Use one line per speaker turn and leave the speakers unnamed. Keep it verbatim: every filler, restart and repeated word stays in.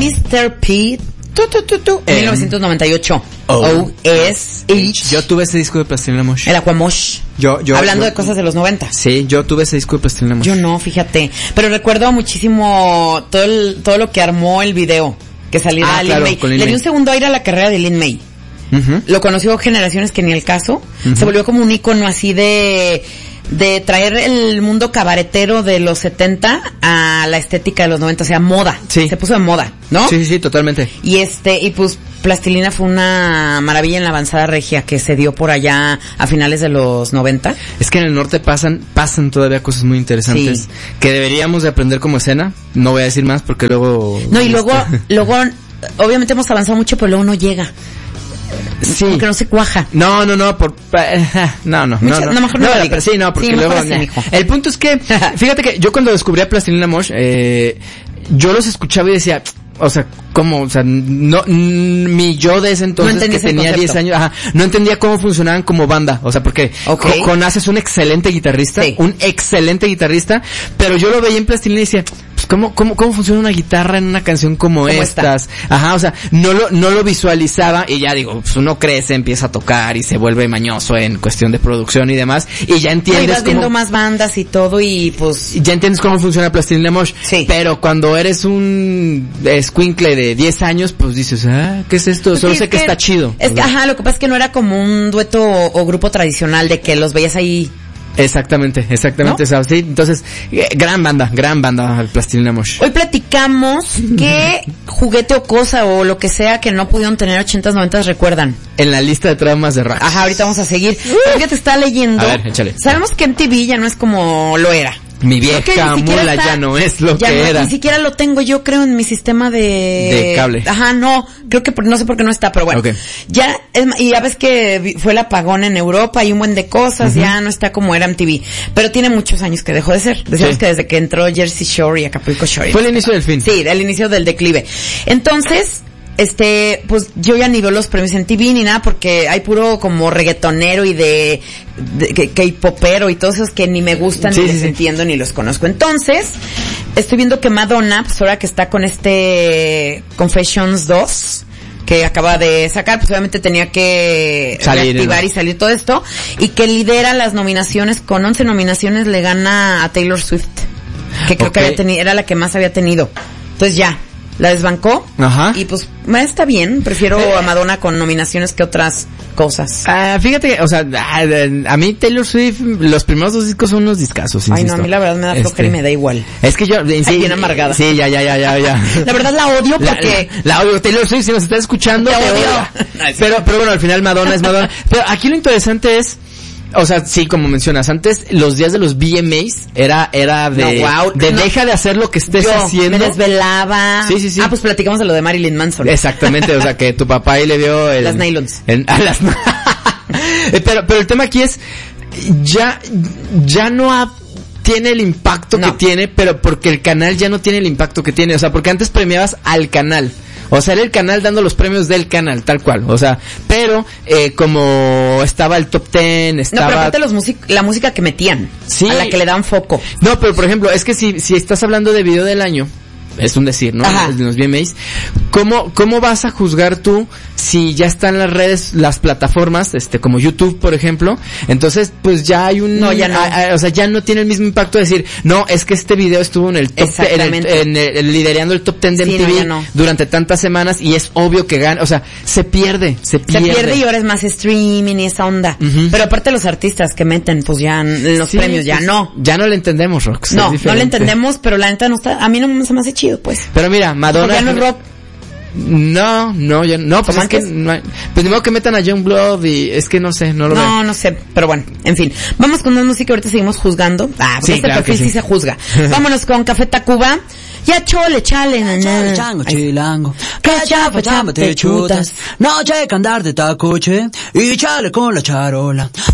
mister P. Tu, tu, tu, tu, en mil novecientos noventa y ocho. O S H.
Yo tuve ese disco de Plastilina Mosh.
El Aquamosh.
Yo, yo.
Hablando
yo,
de cosas de los noventa.
Sí, yo tuve ese disco de Plastilina Mosh.
Yo no, fíjate. Pero recuerdo muchísimo todo el, todo lo que armó el video. Que saliera
ah,
Lin
claro,
May.
Lin
Le
May.
dio un segundo aire a la carrera de Lin May.
Uh-huh.
Lo conoció generaciones que ni el caso. Uh-huh. Se volvió como un icono así de... de traer el mundo cabaretero de los setenta a la estética de los noventa, o sea, moda.
Sí.
Se puso de moda, ¿no?
Sí, sí, sí, totalmente.
Y este, y pues Plastilina fue una maravilla en la avanzada regia que se dio por allá a finales de los noventa.
Es que en el norte pasan, pasan todavía cosas muy interesantes
Sí.
que deberíamos de aprender como escena. No voy a decir más porque luego...
No, y luego, luego, obviamente hemos avanzado mucho, pero luego no llega.
Sí.
Porque no se cuaja.
No, no, no, por, no, no,
Mucha,
no, no,
no, mejor no,
no,
lo
pero
digas.
sí, no, porque
sí,
luego,
así, mijo.
el punto es que, fíjate que yo cuando descubrí a Plastilina Mosh, eh, yo los escuchaba y decía, o sea, ¿cómo? O sea, no, n- mi yo de ese entonces
No
que
entendías el
tenía diez
concepto.
años, ajá, no entendía cómo funcionaban como banda, o sea, porque
Okay.
Co- Jonás es un excelente guitarrista,
Sí.
un excelente guitarrista, pero yo lo veía en Plastilina y decía, pues, ¿cómo, cómo, cómo funciona una guitarra en una canción como estas? Esta? Ajá, o sea, no lo, no lo visualizaba y ya digo, pues uno crece, empieza a tocar y se vuelve mañoso en cuestión de producción y demás, y ya
No, y
entiendes
vas viendo
cómo,
más bandas y todo y pues...
ya entiendes cómo funciona Plastilina Mosh.
Sí.
Pero cuando eres un escuincle de diez años, pues dices, ah, ¿qué es esto?
Pues
Solo
sí,
sé
es
que, está chido.
Es que, ajá, lo que pasa es que no era como un dueto o, o grupo tradicional de que los veías ahí.
Exactamente, exactamente.
¿No?
O sea, sí, entonces, eh, gran banda, gran banda, Plastilina Mosh.
Hoy platicamos qué juguete o cosa o lo que sea que no pudieron tener ochentas, noventas recuerdan.
En la lista de traumas de Rax.
Ajá, ahorita vamos a seguir. Pero fíjate, está leyendo.
A ver, échale.
Sabemos que M T V ya no es como lo era.
Mi
Creo que
vieja
ni siquiera
mula
está-
ya no es lo
ya
que
no,
era.
Ni siquiera lo tengo yo, creo, en mi sistema de...
De cable.
Ajá, no. Creo que por- no sé por qué no está, pero bueno.
Okay.
Ya, es ma- y ya ves que vi- fue el apagón en Europa y un buen de cosas,
Uh-huh.
ya no está como era M T V. Pero tiene muchos años que dejó de ser. Decíamos
Sí.
que desde que entró Jersey Shore y Acapulco Shore.
Fue el inicio del fin.
Sí, del inicio del declive. Entonces, este, pues yo ya ni veo los premios en T V ni nada porque hay puro como reggaetonero y de, de que- K-popero y todos esos que ni me gustan,
Sí,
ni
sí,
les
sí.
entiendo, ni los conozco. Entonces, estoy viendo que Madonna, pues ahora que está con este Confessions dos, que acaba de sacar, pues obviamente tenía que
Salir,
reactivar
¿no?
y salir todo esto, y que lidera las nominaciones, con once nominaciones le gana a Taylor Swift, que creo
Ok.
que había tenido, era la que más había tenido. Entonces ya, la desbancó.
Ajá.
Y pues, ma, está bien, prefiero
Eh.
a Madonna con nominaciones que otras cosas.
Ah, fíjate, o sea, ah, a mí Taylor Swift, los primeros dos discos son unos discazos,
Ay, no,
insisto.
a mí la verdad me da flojera
Este,
y me da igual.
Es que yo, en sí,
Ay, bien amargada.
Sí, ya, ya, ya, ya, ya.
La verdad la odio
La,
porque...
la, la odio, Taylor Swift, si nos estás escuchando,
Te
te
odio.
odio.
No, es
Pero, pero bueno, al final Madonna es Madonna. Pero aquí lo interesante es, o sea, sí, como mencionas, antes los días de los V M As era, era de,
No, wow,
de
no.
deja de hacer lo que estés
yo
haciendo.
me desvelaba.
Sí, sí, sí.
Ah, pues platicamos de lo de Marilyn Manson.
Exactamente, o sea, que tu papá ahí le dio el...
Las nylons.
el- a las pero, pero el tema aquí es, ya, ya no ha, tiene el impacto
No.
que tiene, pero porque el canal ya no tiene el impacto que tiene, o sea, porque antes premiabas al canal. O sea, era el canal dando los premios del canal, tal cual. O sea, pero eh, como estaba el top ten,
No,
estaba...
pero aparte los music la música que metían.
Sí.
A la que le dan foco.
No, pero por ejemplo, es que si, si estás hablando de video del año, es un decir, ¿no?
Ajá.
De los V M As, ¿cómo, cómo vas a juzgar tú si ya están las redes, las plataformas, este, como YouTube, por ejemplo? Entonces, pues ya hay un...
No, ya no.
a- a- o sea, ya no tiene el mismo impacto de decir, no, es que este video estuvo en el top ten, en el,
Exactamente.
en el- en liderando el top ten de
Sí,
M T V
no, ya no.
durante tantas semanas y es obvio que gana, o sea, se pierde, se
Se
pierde.
pierde y ahora es más streaming y esa onda.
Ujú.
Pero aparte los artistas que meten, pues ya en los
Sí,
premios, ya
pues,
no.
Ya no le entendemos, Rox.
No,
es
no le
diferente.
entendemos, pero la neta no está, a mí no se me hace chido, pues.
Pero mira, Madonna...
Porque ya no es rock.
No, no, ya no, pues
¿Como
es que
antes?
no hay, pues ni modo que metan a Youngblood y es que no sé, no lo veo.
No, no sé, pero bueno, en fin. Vamos con más música, ahorita seguimos juzgando. Ah, porque
Sí,
este
claro
perfil
que
sí.
sí.
se juzga. Vámonos con Café Tacuba. Ya chole, chale, na, na.
Chale, chango,
Ay,
chilango.
Que
Que chapa, chapa, te chutas. No hay que andar de tacoche. Y chale con la charola.